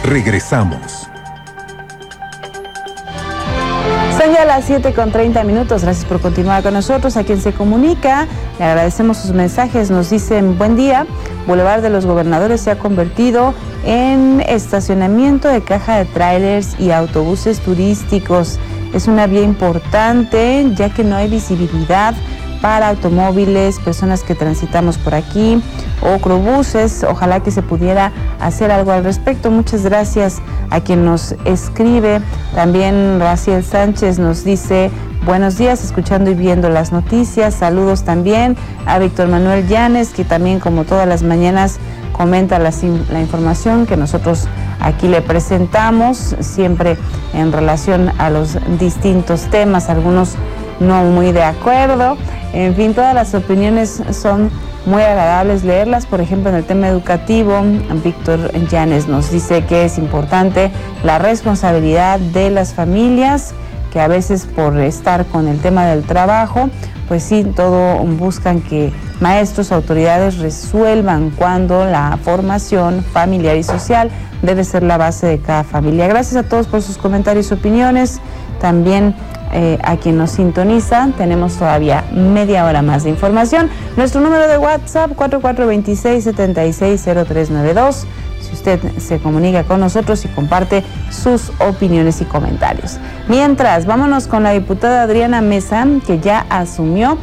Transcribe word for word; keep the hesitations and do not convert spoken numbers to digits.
Regresamos. Son ya las siete con treinta minutos. Gracias por continuar con nosotros. A quien se comunica, le agradecemos sus mensajes. Nos dicen: buen día. Boulevard de los Gobernadores se ha convertido en estacionamiento de caja de tráilers y autobuses turísticos. Es una vía importante, ya que no hay visibilidad para automóviles, personas que transitamos por aquí, o microbuses. Ojalá que se pudiera hacer algo al respecto. Muchas gracias a quien nos escribe. También Raciel Sánchez nos dice: buenos días, escuchando y viendo las noticias. Saludos también a Víctor Manuel Llanes, que también, como todas las mañanas, comenta la, la información que nosotros aquí le presentamos, siempre en relación a los distintos temas, algunos no muy de acuerdo. En fin, todas las opiniones son muy agradables leerlas. Por ejemplo, en el tema educativo, Víctor Llanes nos dice que es importante la responsabilidad de las familias, que a veces por estar con el tema del trabajo, pues sí, todo buscan que maestros, autoridades resuelvan, cuando la formación familiar y social debe ser la base de cada familia. Gracias a todos por sus comentarios y opiniones. También eh, a quien nos sintoniza, tenemos todavía media hora más de información. Nuestro número de WhatsApp, cuatro cuatro dos seis, siete seis cero tres nueve dos. Si usted se comunica con nosotros y comparte sus opiniones y comentarios. Mientras, vámonos con la diputada Adriana Mesa, que ya asumió